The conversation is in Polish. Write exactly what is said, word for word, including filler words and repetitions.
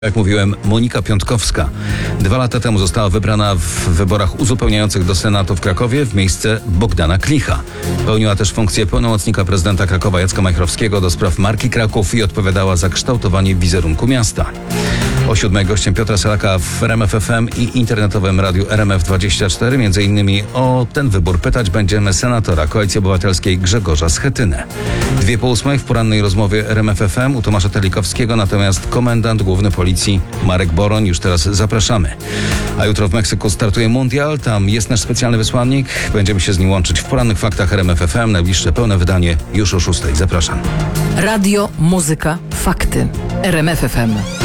Jak mówiłem, Monika Piątkowska. Dwa lata temu została wybrana w wyborach uzupełniających do Senatu w Krakowie w miejsce Bogdana Klicha. Pełniła też funkcję pełnomocnika prezydenta Krakowa Jacka Majchrowskiego do spraw marki Kraków i odpowiadała za kształtowanie wizerunku miasta. O siódmej gościem Piotra Selaka w R M F F M i internetowym radiu R M F dwadzieścia cztery. Między innymi o ten wybór pytać będziemy senatora Koalicji Obywatelskiej Grzegorza Schetynę. Dwie po ósmej w porannej rozmowie R M F F M u Tomasza Terlikowskiego, natomiast komendant główny policji Marek Boroń. Już teraz zapraszamy. A jutro w Meksyku startuje mundial. Tam jest nasz specjalny wysłannik. Będziemy się z nim łączyć w porannych faktach R M F F M. Najbliższe pełne wydanie już o szóstej. Zapraszam. Radio, muzyka, fakty. R M F F M.